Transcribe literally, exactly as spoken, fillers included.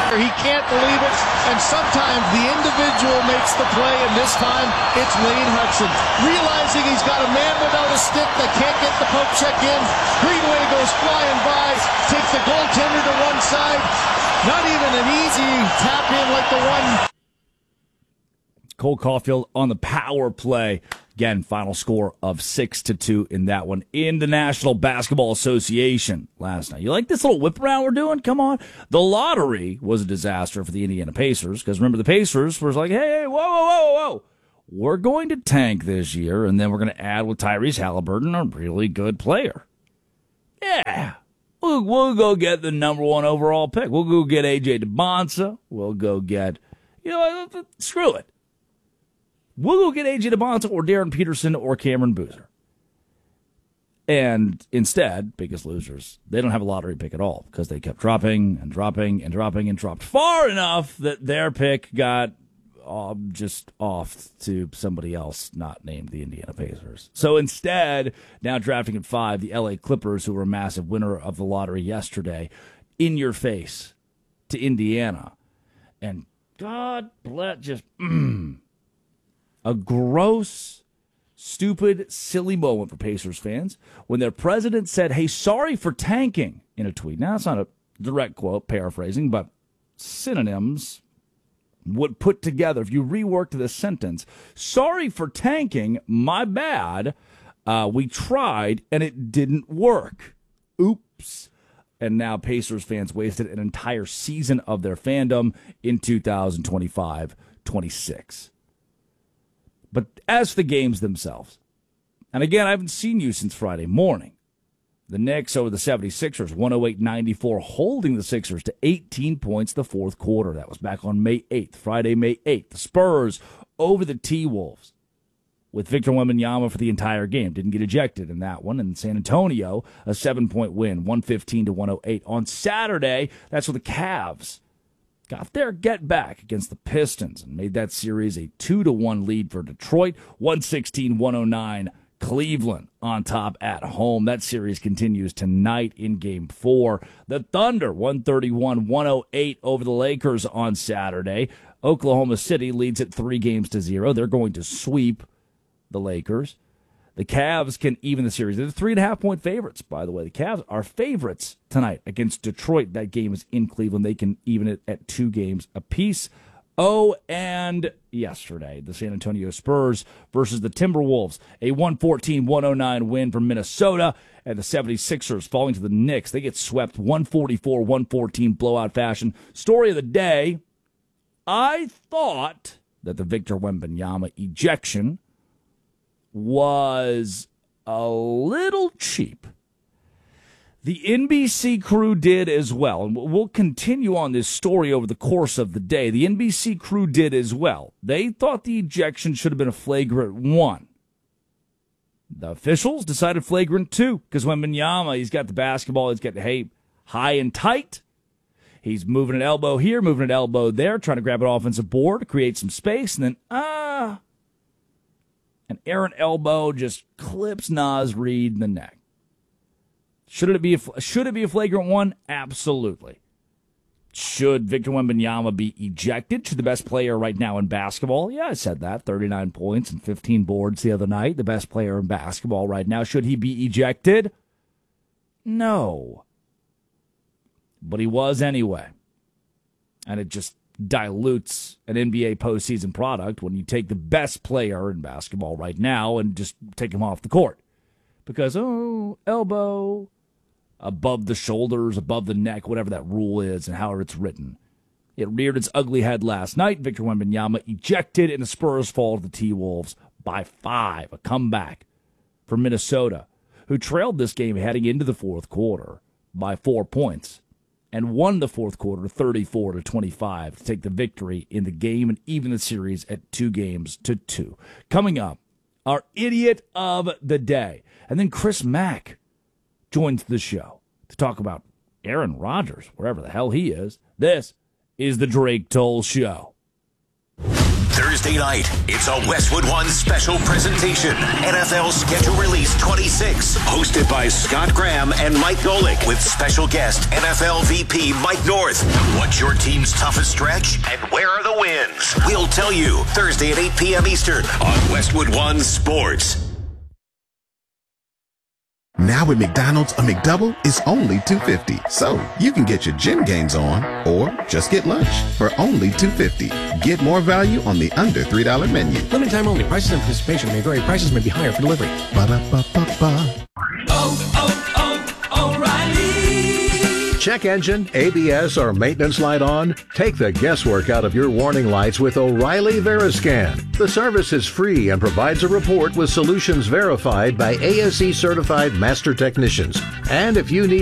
He can't believe it, and sometimes the individual makes the play, and this time it's Lane Hutson. Realizing he's got a man without a stick that can't get the poke check in, Greenway goes flying by, takes the goaltender to one side. Not even an easy tap in like the one. Cole Caulfield on the power play. Again, final score of six to two in that one in the National Basketball Association last night. You like this little whip around we're doing? Come on. The lottery was a disaster for the Indiana Pacers because remember the Pacers was like, hey, whoa, whoa, whoa, whoa. We're going to tank this year and then we're going to add with Tyrese Halliburton a really good player. Yeah. We'll, we'll go get the number one overall pick. We'll go get A J DeBonsa. We'll go get, you know, screw it. We'll go get A J DeBonsa or Darren Peterson or Cameron Boozer. And instead, biggest losers, they don't have a lottery pick at all because they kept dropping and dropping and dropping and dropped far enough that their pick got uh, just off to somebody else not named the Indiana Pacers. So instead, now drafting at five, the L A Clippers, who were a massive winner of the lottery yesterday, in your face to Indiana. And God bless, just... Mm, a gross, stupid, silly moment for Pacers fans when their president said, hey, sorry for tanking in a tweet. Now, that's not a direct quote, paraphrasing, but synonyms would put together, if you reworked the sentence, sorry for tanking, my bad. Uh, we tried, and it didn't work. Oops. And now Pacers fans wasted an entire season of their fandom in two thousand twenty-five twenty-six. But as for the games themselves, and again, I haven't seen you since Friday morning. The Knicks over the seventy-sixers, one oh eight ninety-four, holding the Sixers to eighteen points the fourth quarter. That was back on May eighth, Friday, May eighth. The Spurs over the T-Wolves with Victor Wembanyama for the entire game. Didn't get ejected in that one. And San Antonio, a seven-point win, one fifteen to one oh eight. On Saturday, that's with the Cavs got their get back against the Pistons and made that series a two to one lead for Detroit. one sixteen one oh nine, Cleveland on top at home. That series continues tonight in Game four. The Thunder, one thirty-one one oh eight over the Lakers on Saturday. Oklahoma City leads it three games to zero. They're going to sweep the Lakers. The Cavs can even the series. They're the three and a half point favorites, by the way. The Cavs are favorites tonight against Detroit. That game is in Cleveland. They can even it at two games apiece. Oh, and yesterday, the San Antonio Spurs versus the Timberwolves. A one fourteen one oh nine win for Minnesota. And the seventy-sixers falling to the Knicks. They get swept one forty-four one fourteen blowout fashion. Story of the day. I thought that the Victor Wembanyama ejection was a little cheap. The N B C crew did as well, and we'll continue on this story over the course of the day. The N B C crew did as well. They thought the ejection should have been a flagrant one. The officials decided flagrant two, because Wembanyama, he's got the basketball, he's got the hey, high and tight. He's moving an elbow here, moving an elbow there, trying to grab an offensive board, create some space, and then, ah, an errant elbow just clips Naz Reid in the neck. Should it be a, should it be a flagrant one? Absolutely. Should Victor Wembanyama be ejected? Should the best player right now in basketball? Yeah, I said that. thirty-nine points and fifteen boards the other night. The best player in basketball right now. Should he be ejected? No. But he was anyway. And it just dilutes an N B A postseason product when you take the best player in basketball right now and just take him off the court. Because, oh, elbow, above the shoulders, above the neck, whatever that rule is and however it's written. It reared its ugly head last night. Victor Wembanyama ejected, and the Spurs fall to the T-Wolves by five. A comeback for Minnesota, who trailed this game heading into the fourth quarter by four points. And won the fourth quarter thirty-four to twenty-five to take the victory in the game and even the series at two games to two. Coming up, our idiot of the day. And then Chris Mack joins the show to talk about Aaron Rodgers, wherever the hell he is. This is the Drake Toll Show. Thursday night, it's a Westwood One special presentation. N F L Schedule Release twenty-six, hosted by Scott Graham and Mike Golick, with special guest N F L V P Mike North. What's your team's toughest stretch, and where are the wins? We'll tell you Thursday at eight p.m. Eastern on Westwood One Sports. Now at McDonald's, a McDouble is only two dollars and fifty cents. So you can get your gym gains on or just get lunch for only two dollars and fifty cents. Get more value on the under three dollar menu. Limited time only. Prices and participation may vary. Prices may be higher for delivery. Ba-da-ba-ba-ba. Oh, oh, oh, O'Reilly. Check engine, A B S, or maintenance light on? Take the guesswork out of your warning lights with O'Reilly Veriscan. The service is free and provides a report with solutions verified by A S E certified master technicians. And if you need